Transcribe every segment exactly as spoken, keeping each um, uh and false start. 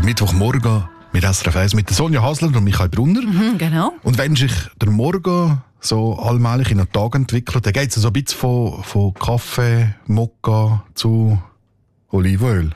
Mittwochmorgen mit S R F eins mit der Sonja Hasler und Michael Brunner. Mhm, genau. Und wenn sich der Morgen so allmählich in einen Tag entwickelt, dann geht es so ein bisschen von, von Kaffee, Mokka zu Olivenöl.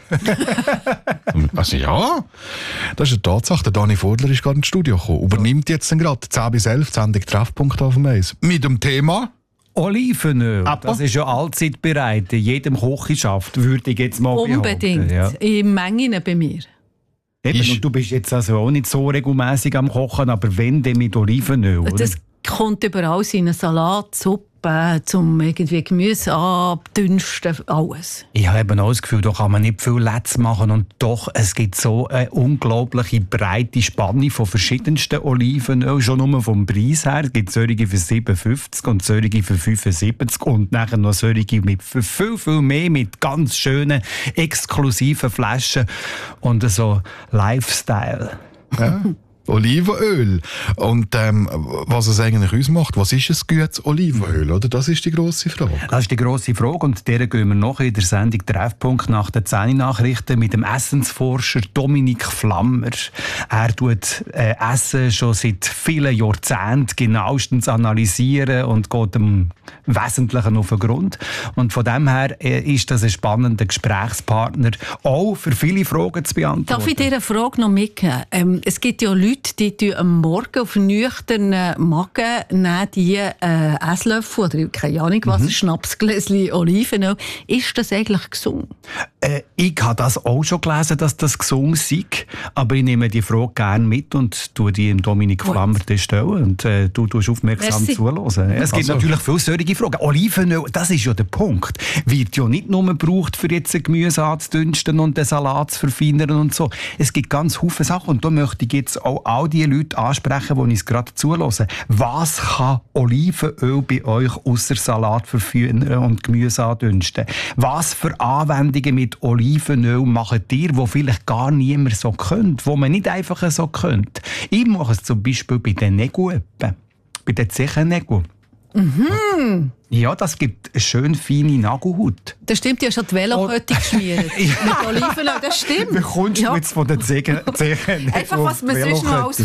Also ja, das ist eine Tatsache. Der Dani Vordler ist gerade ins Studio gekommen. Übernimmt jetzt dann gerade zehn bis elf die Sendung Treffpunkt auf dem Eis. Mit dem Thema Olivenöl, Appa. Das ist ja allzeit bereit. In jedem Kochenschaft würde ich jetzt mal Unbedingt. behaupten. Ja. In Mengen bei mir. Eben, Ist- und du bist jetzt also auch nicht so regelmäßig am Kochen, aber wenn, dann mit Olivenöl, oder? Das kommt überall in einen Salat, Suppe, zum irgendwie Gemüse abdünsten, alles. Ich habe eben auch das Gefühl, da kann man nicht viel Letz machen und doch, es gibt so eine unglaubliche breite Spanne von verschiedensten Olivenöl, schon nur vom Preis her. Es gibt solche für siebenundfünfzig und solche für fünfundsiebzig und nachher noch solche mit für viel, viel mehr, mit ganz schönen, exklusiven Flaschen und so Lifestyle. ja, Olivenöl. Und ähm, was es eigentlich ausmacht, was ist ein gutes Olivenöl? Oder? Das ist die grosse Frage. Das ist die grosse Frage und der gehen wir noch in der Sendung Treffpunkt nach den zehn Nachrichten mit dem Essensforscher Dominik Flammer. Er tut äh, Essen schon seit vielen Jahrzehnten genauestens analysieren und geht dem Wesentlichen auf den Grund. Und von dem her äh, ist das ein spannender Gesprächspartner, auch für viele Fragen zu beantworten. Darf ich dir eine Frage noch mitgeben? Ähm, es gibt ja Leute, die tun am Morgen auf nüchternen Magen nehmen die äh, Esslöffel oder keine Ahnung was, ein Schnapsgläschen Olivenöl. Ist das eigentlich gesund? Äh, ich habe das auch schon gelesen, dass das gesund sei, aber ich nehme die Frage gerne mit und tue die dem Dominik Gut. Flammer stellen und äh, du tust aufmerksam Merci. zuhören. Es gibt Also. natürlich viele solche Fragen. Olivenöl, das ist ja der Punkt. Wird ja nicht nur gebraucht, für jetzt ein Gemüse anzudünsten und den Salat zu verfeinern und so. Es gibt ganz viele Sachen und da möchte ich jetzt auch all die Leute ansprechen, die uns gerade zuhören. Was kann Olivenöl bei euch ausser Salat verfeinern und Gemüse andünsten? Was für Anwendungen mit Olivenöl macht ihr, die vielleicht gar niemand so könnte, wo man nicht einfach so könnte? Ich mache es zum Beispiel bei den Nägeln, bei den Zechennägeln. Mhm. Ja, das gibt eine schön feine Nagelhaut. Das stimmt, ja schon die Velokette geschmiert. Mit Olivenöl, das stimmt. Wie kommst du Ja. jetzt von den Zechennägeln? Einfach, was man sonst noch als